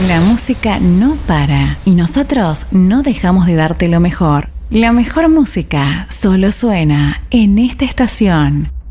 La música no para y nosotros no dejamos de darte lo mejor. La mejor música solo suena en esta estación.